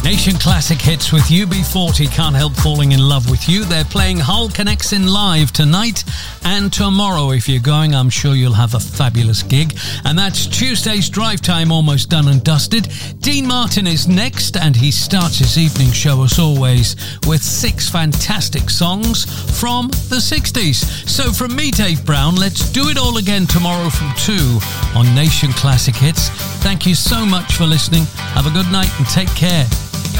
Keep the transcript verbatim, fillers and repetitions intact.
Nation Classic Hits with U B forty, Can't Help Falling in Love with You. They're playing Hull Connects in live tonight and tomorrow. If you're going, I'm sure you'll have a fabulous gig. And that's Tuesday's Drive Time almost done and dusted. Dean Martin is next, and he starts his evening show as always with six fantastic songs from the sixties. So from me, Dave Brown, let's do it all again tomorrow from two on Nation Classic Hits. Thank you so much for listening. Have a good night and take care.